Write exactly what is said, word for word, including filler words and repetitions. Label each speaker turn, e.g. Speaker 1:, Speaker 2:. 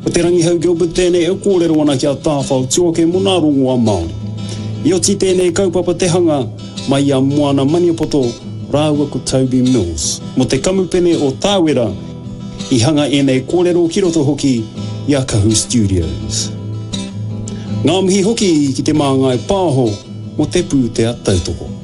Speaker 1: O te rangi hau Gilbert tēnei au kōrero ana ki a tāwhau tua ke muna rongo a Māori. I oti tēnei kaupapa te hanga mai a Moana Maniapoto rāua ko Toby Mills. Mo te kamupene o Tāwera i hanga e nei kōrero ki roto hoki i a Kahu Studios. Ngā mihi hoki ki te māngai pāho mo te pū te a tautoko.